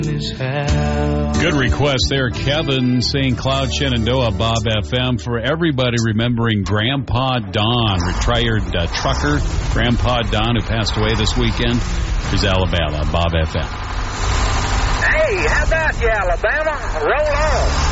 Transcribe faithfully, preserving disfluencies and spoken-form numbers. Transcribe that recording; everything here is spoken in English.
Good request there, Kevin, Saint Cloud, Shenandoah, Bob F M. For everybody remembering Grandpa Don, retired uh, trucker, Grandpa Don, who passed away this weekend. Here's Alabama, Bob F M. Hey, how about you, Alabama? Roll on.